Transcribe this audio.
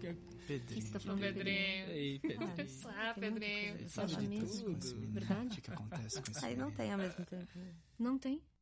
Pedrinho. O que você tá falando, Pedrinho? Ei, Pedrinho. Pedrinho. Sabe de mesmo? tudo. Verdade? O que acontece com esse Aí não menino. tem ao mesmo tempo. Não tem?